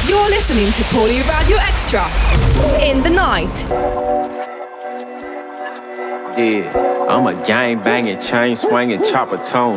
You're listening to Paulie Radio Extra in the night. Yeah, I'm a gang banging, chain swinging, chopper tone.